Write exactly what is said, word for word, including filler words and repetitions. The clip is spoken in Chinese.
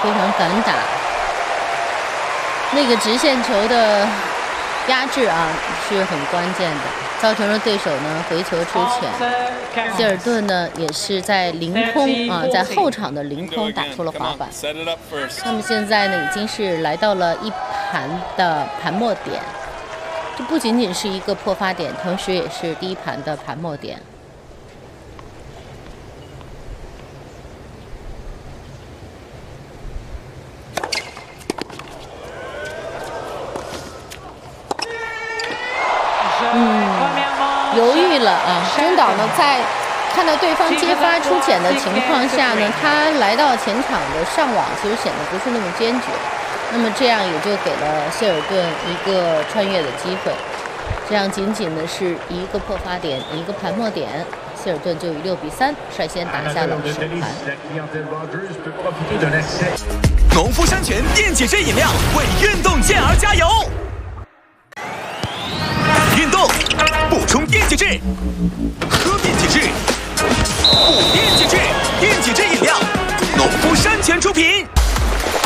非常敢打，那个直线球的压制啊是很关键的，造成了对手呢回球出浅。希尔顿呢也是在凌空啊，在后场的凌空打出了滑板。那么现在呢已经是来到了一盘的盘末点，这不仅仅是一个破发点，同时也是第一盘的盘末点。嗯，犹豫了啊！中岛呢，在看到对方接发出浅的情况下呢，他来到前场的上网，其实显得不是那么坚决。那么这样也就给了谢尔顿一个穿越的机会。这样仅仅的是一个破发点，一个盘末点，谢尔顿就以六比三率先打下了首盘。 农夫山泉电解质饮料为运动健儿加油！运动补充电解质，喝电解质，补电解质，电解质饮料，农夫山泉出品。